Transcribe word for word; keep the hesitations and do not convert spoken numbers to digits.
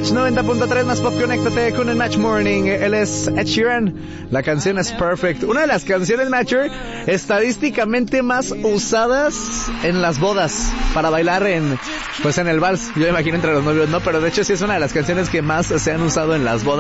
Match noventa punto tres, más pop, conéctate con el Match Morning. Él es Ed Sheeran. La canción es Perfect. Una de las canciones, Matcher, estadísticamente más usadas en las bodas para bailar en, pues en el vals. Yo me imagino entre los novios, ¿no? Pero de hecho sí es una de las canciones que más se han usado en las bodas.